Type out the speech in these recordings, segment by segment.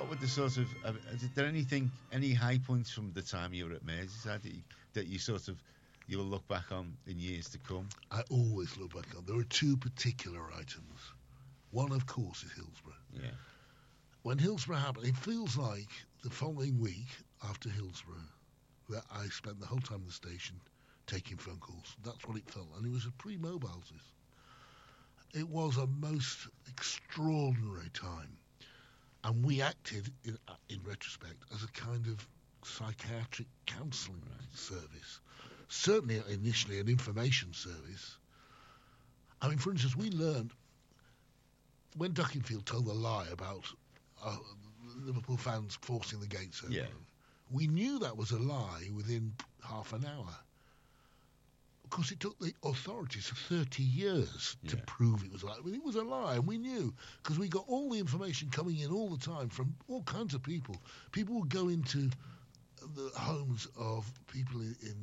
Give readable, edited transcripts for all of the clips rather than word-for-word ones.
what would the sort of is there any high points from the time you were at Merseyside that you sort of you'll look back on in years to come? I always look back on. There are two particular items. One, of course, is Hillsborough. Yeah. When Hillsborough happened, it feels like the following week after Hillsborough that I spent the whole time at the station taking phone calls. That's what it felt, and it was a pre-mobiles. It was a most extraordinary time, and we acted, in retrospect, as a kind of psychiatric counselling service. Certainly, initially, an information service. I mean, for instance, we learned when Duckingfield told the lie about Liverpool fans forcing the gates open. Yeah. We knew that was a lie within half an hour. Of course, it took the authorities 30 years to prove it was a lie. I mean, it was a lie, and we knew, because we got all the information coming in all the time from all kinds of people. People would go into the homes of people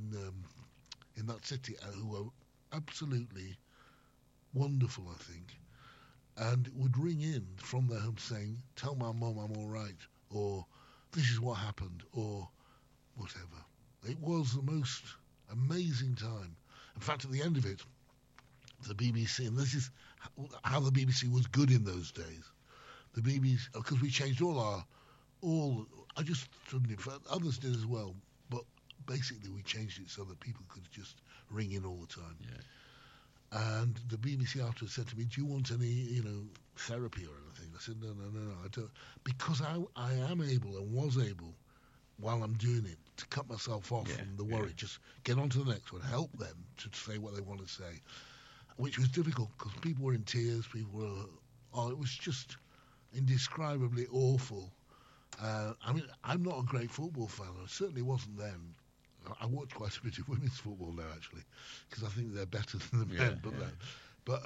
in that city who were absolutely wonderful, I think, and would ring in from their home saying, "Tell my mum I'm all right," or "This is what happened," or whatever. It was the most amazing time. In fact, at the end of it, the BBC, and this is how the BBC was good in those days, the BBC, because we changed I just stood in front, others did as well, but basically we changed it so that people could just ring in all the time. Yeah. And the BBC afterwards said to me, "Do you want any, therapy or anything?" I said, no, I don't. Because I am able and was able, while I'm doing it, to cut myself off from the worry. Just get on to the next one, help them to say what they want to say, which was difficult because people were in tears, it was just indescribably awful. I mean, I'm not a great football fan. I certainly wasn't then. I watch quite a bit of women's football now, actually, because I think they're better than the men. But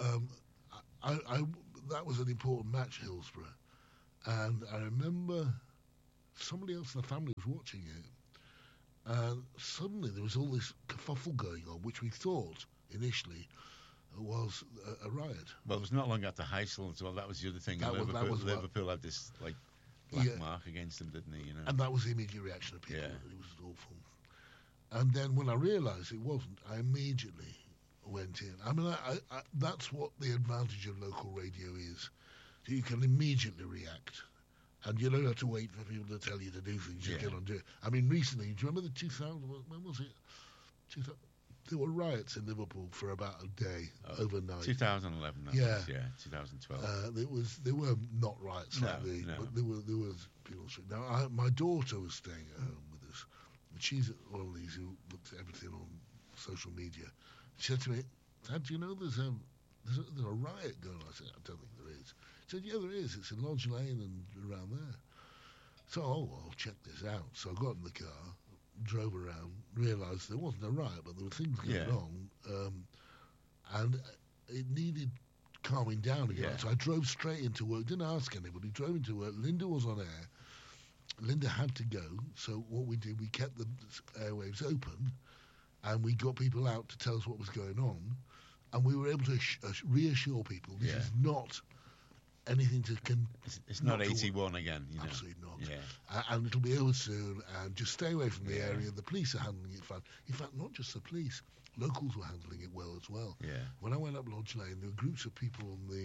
that was an important match, Hillsborough, and I remember somebody else in the family was watching it, and suddenly there was all this kerfuffle going on, which we thought initially was a riot. Well, it was not long after Heysel as well. That was the other thing. Liverpool had this black mark against them, didn't they? And that was the immediate reaction of people. Yeah. It was awful. And then when I realised it wasn't, I immediately went in. I mean, I that's what the advantage of local radio is. You can immediately react. And you don't have to wait for people to tell you to do things. You get on do it. I mean, recently, do you remember the 2000, when was it? There were riots in Liverpool for about a day, overnight. 2011, 2012. There were not riots like these, but there was people. Now, my daughter was staying at home with us. And she's one of these who looks at everything on social media. She said to me, "Dad, do you know there's a riot going on?" I said, "I don't think there is." She said, "Yeah, there is. It's in Lodge Lane and around there." So, I'll check this out. So I got in the car, drove around, realised there wasn't a riot, but there were things going on, and it needed calming down again. So I drove straight into work, didn't ask anybody, drove into work. Linda was on air. Linda had to go, so what we did, we kept the airwaves open, and we got people out to tell us what was going on, and we were able to reassure people this is not anything to... It's not 81 again, Absolutely not. Yeah. And it'll be over soon, and just stay away from the area. The police are handling it fine. In fact, not just the police, locals were handling it well as well. Yeah. When I went up Lodge Lane, there were groups of people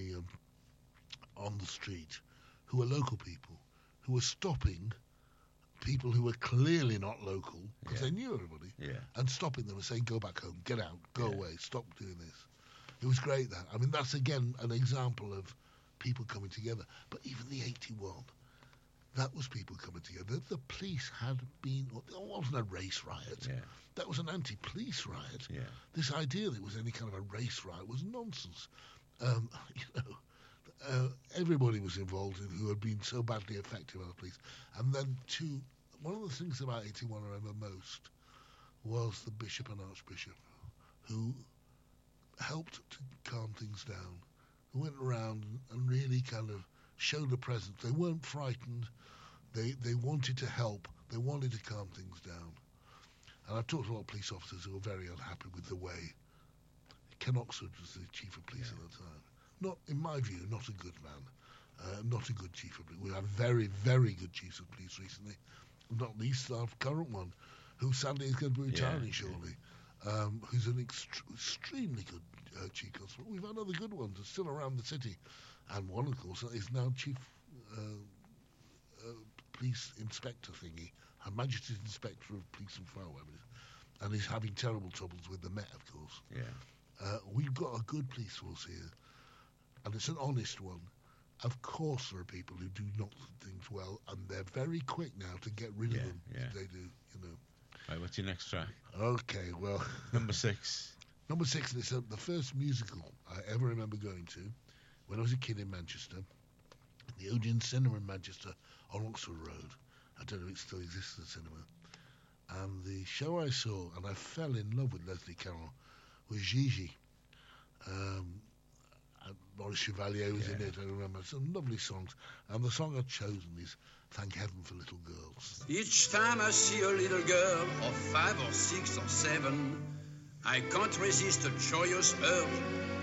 on the street who were local people, who were stopping people who were clearly not local, because they knew everybody, and stopping them and saying, "Go back home, get out, go away, stop doing this." It was great, that. I mean, that's, again, an example of people coming together. But even the 81, that was people coming together. The police had been... It wasn't a race riot. Yeah. That was an anti-police riot. Yeah. This idea that it was any kind of a race riot was nonsense. Everybody was involved who had been so badly affected by the police. And then, one of the things about 81 I remember most was the Bishop and Archbishop, who helped to calm things down, who went around and really kind of showed a presence. They weren't frightened. They wanted to help. They wanted to calm things down. And I've talked to a lot of police officers who were very unhappy with the way Ken Oxford was the chief of police at the time. Not, in my view, not a good man. Not a good chief of police. We have very, very good chiefs of police recently. Not least our current one, who sadly is going to be retiring shortly. Who's an extremely good chief constable. We've had other good ones that's still around the city, and one, of course, is now chief police inspector thingy, Her Majesty's Inspector of Police and Fire, whatever it is, and he's having terrible troubles with the Met, of course. Yeah. We've got a good police force here, and it's an honest one. Of course, there are people who do not do things well, and they're very quick now to get rid of them. Yeah. They do, you know. Right, what's your next track? Okay, well. Number 6. Number 6, and it's the first musical I ever remember going to when I was a kid in Manchester. The Odeon Cinema in Manchester on Oxford Road. I don't know if it still exists as a cinema. And the show I saw, and I fell in love with Leslie Carroll, was Gigi. And Maurice Chevalier was in it, I remember. Some lovely songs. And the song I've chosen is Thank Heaven for Little Girls. Each time I see a little girl of 5 or 6 or 7, I can't resist a joyous urge